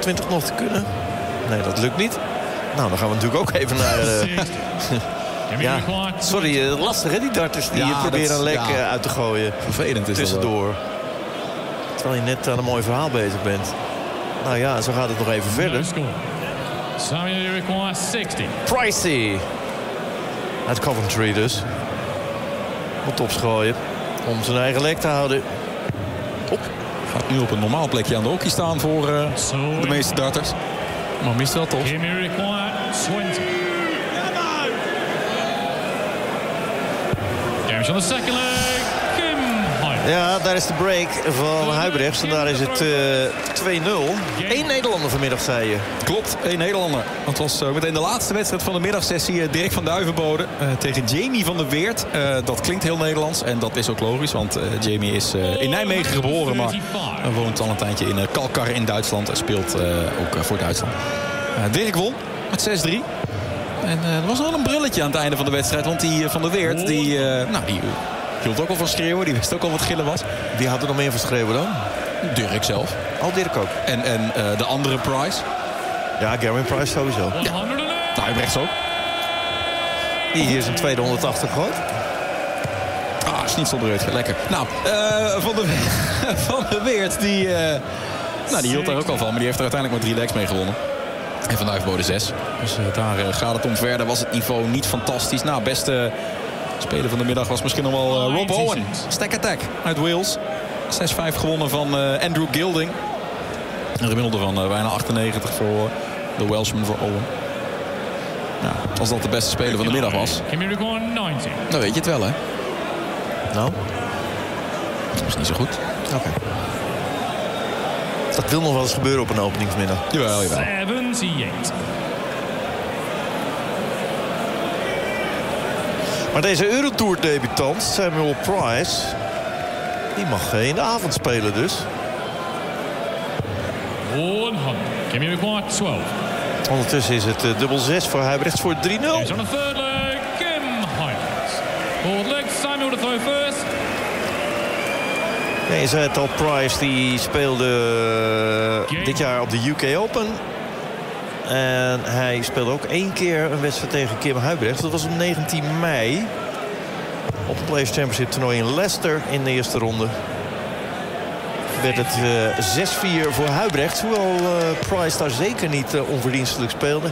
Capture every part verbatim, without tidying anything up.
vijfentwintig nog te kunnen. Nee, dat lukt niet. Nou, dan gaan we natuurlijk ook even naar... Uh, ja, sorry, uh, lastig hè, die darters die ja, proberen dat, een lek ja. uit te gooien. Vervelend is tussendoor. Dat terwijl je net aan een mooi verhaal bezig bent. Nou ja, zo gaat het nog even verder. Pricey. Uit Coventry dus. Moet opschooien. Om zijn eigen lek te houden. Op. Gaat nu op een normaal plekje aan de hockey staan voor uh, de meeste darters. Maar mist wel toch. Games on the second leg. Ja, daar is de break van Huibrechts. En daar is het uh, twee nul. Eén Nederlander vanmiddag, zei je. Klopt, één Nederlander. Dat was uh, meteen de laatste wedstrijd van de middagsessie. Uh, Dirk van Duivenbode uh, tegen Jamie van der Weert. Uh, dat klinkt heel Nederlands en dat is ook logisch. Want uh, Jamie is uh, in Nijmegen geboren, maar uh, woont al een tijdje in uh, Kalkar in Duitsland. En speelt uh, ook uh, voor Duitsland. Uh, Dirk won met zes drie. En uh, er was wel een brulletje aan het einde van de wedstrijd. Want die uh, van der Weert, die... Uh, nou, die hield ook al van schreeuwen. Die wist ook al wat gillen was. Wie had er nog meer van schreeuwen dan? Dirk zelf. Al Dirk ook. En, en uh, de andere Price. Ja, Gary Price sowieso. Ja. Nou, Huibrechts ook. Die hier zijn tweede honderdtachtig gooit. Ah, Schnitzelbreud. Lekker. Nou, uh, van, de, van de Weert, die, uh, nou, die hield daar ook al van. Maar die heeft er uiteindelijk maar drie legs mee gewonnen. En van Duivenbode zes. Dus uh, daar uh, gaat het om. Verder was het niveau niet fantastisch. Nou, beste... speler van de middag was misschien nog wel uh, Rob Owen. Stack Attack uit Wales. zes vijf gewonnen van uh, Andrew Gilding. Een gemiddelde van uh, bijna achtennegentig voor de Welshman voor Owen. Ja, als dat de beste speler van de middag was, dan weet je het wel, hè? Nou? Dat is niet zo goed. Oké. Okay. Dat wil nog wel eens gebeuren op een openingsmiddag. Jawel, jawel. Maar deze Eurotour-debutant, Samuel Price... die mag in de avond spelen dus. Ondertussen is het uh, dubbel zes voor Huibrechts voor drie nul. Ja, je zei het al, Price die speelde uh, dit jaar op de U K Open... En hij speelde ook één keer een wedstrijd tegen Kim Huibrechts. Dat was op negentien mei. Op het Players Championship toernooi in Leicester in de eerste ronde. Werd het uh, zes vier voor Huibrechts. Hoewel uh, Price daar zeker niet uh, onverdienstelijk speelde.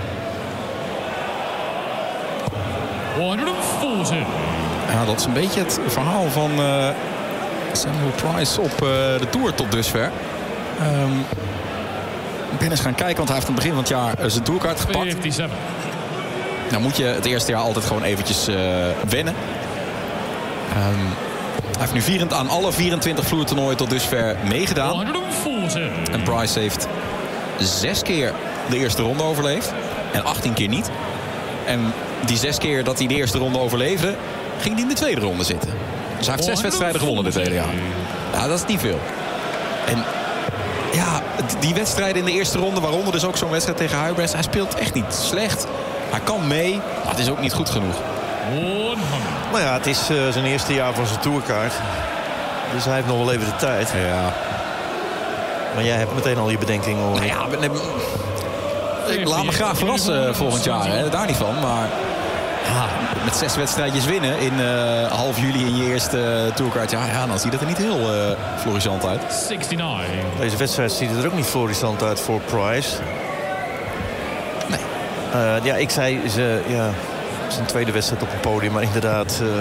Ja, dat is een beetje het verhaal van uh, Samuel Price op uh, de Tour tot dusver. Um, Ik ben eens gaan kijken, want hij heeft aan het begin van het jaar uh, zijn tourkaart gepakt. vijfenzeventig. Nou moet je het eerste jaar altijd gewoon eventjes uh, wennen. Um, hij heeft nu vierentwintig, aan alle vierentwintig vloertoernooien tot dusver meegedaan. En Price heeft zes keer de eerste ronde overleefd. En achttien keer niet. En die zes keer dat hij de eerste ronde overleefde, ging hij in de tweede ronde zitten. Dus hij heeft zes wedstrijden gewonnen dit hele jaar. Ja, dat is niet veel. En ja, die wedstrijden in de eerste ronde, waaronder dus ook zo'n wedstrijd tegen Huibrechts, hij speelt echt niet slecht. Hij kan mee, maar het is ook niet goed genoeg. Maar ja, het is uh, zijn eerste jaar van zijn tourkaart. Dus hij heeft nog wel even de tijd. Ja. Maar jij hebt meteen al je bedenkingen hoor. Nou ja, ben, ik laat me graag verrassen volgend jaar, hè, daar niet van. Maar ja, met zes wedstrijdjes winnen in uh, half juli in je eerste uh, tourkaart, ja, ja, dan ziet het er niet heel uh, florissant uit. zesennegentig. Deze wedstrijd ziet er ook niet florissant uit voor Price. Nee. Uh, ja, ik zei ze, ja, zijn tweede wedstrijd op het podium, maar inderdaad, uh,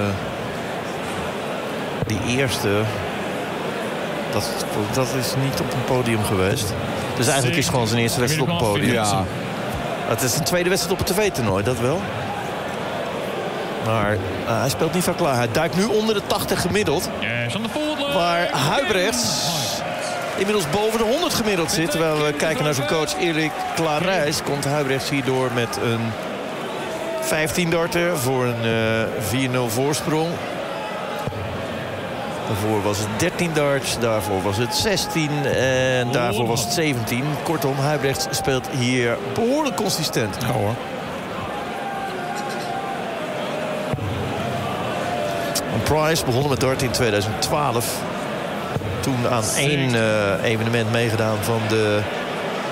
die eerste, dat, dat is niet op een podium geweest. Dus eigenlijk is het gewoon zijn eerste wedstrijd op het podium. Ja. Het is een tweede wedstrijd op het tv-toernooi, dat wel. Maar uh, hij speelt niet van klaar. Hij duikt nu onder de tachtig gemiddeld. Waar Huibrechts inmiddels boven de honderd gemiddeld zit. Terwijl we kijken naar zijn coach Erik Klarijs, komt Huibrechts hierdoor met een vijftien darter voor een uh, vier nul voorsprong. Daarvoor was het dertien darts, daarvoor was het zestien en daarvoor was het zeventien. Kortom, Huibrechts speelt hier behoorlijk consistent. Ja hoor. Price begonnen met darten in twaalf. Toen aan één uh, evenement meegedaan van de